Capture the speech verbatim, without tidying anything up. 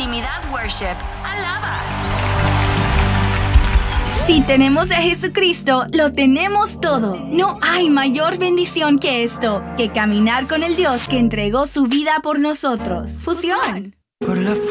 Intimidad Worship. Alaba. Si tenemos a Jesucristo, lo tenemos todo. No hay mayor bendición que esto, que caminar con el Dios que entregó su vida por nosotros. Fusión. Por la